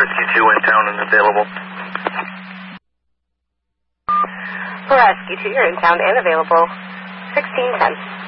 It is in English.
Rescue 2 in town and available. Rescue 2, you're in town and available. 1610.